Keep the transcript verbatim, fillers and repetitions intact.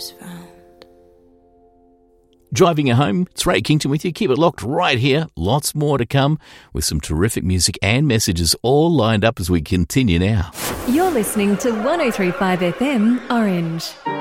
was found. Driving you home, it's Ray Kington with you. Keep it locked right here. Lots more to come with some terrific music and messages all lined up as we continue now. You're listening to one oh three point five F M Orange.